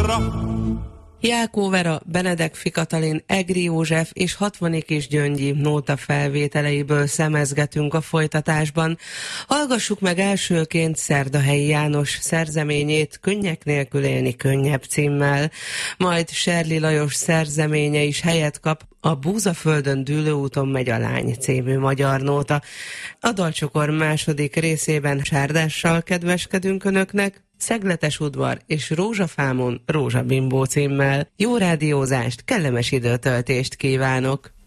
Jákó Vera, Benedek Katalin, Egri József és Hatvani Kis Gyöngyi nóta felvételeiből szemezgetünk a folytatásban. Hallgassuk meg elsőként Szerdahelyi János szerzeményét Könnyek nélkül élni könnyebb címmel, majd Serli Lajos szerzeménye is helyet kap a Búzaföldön dűlő úton megy a lány című magyar nóta. A dalcsokor második részében sárdással kedveskedünk önöknek, Szegletes udvar és Rózsafámon rózsabimbó címmel. Jó rádiózást, kellemes időtöltést kívánok!